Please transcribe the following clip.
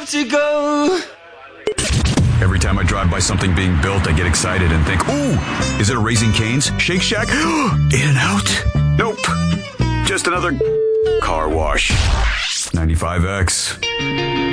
to go. Every time I drive by something being built, I get excited and think, ooh, is it a Raising Cane's? Shake Shack? In-N-Out? Nope. Just another car wash. 95X.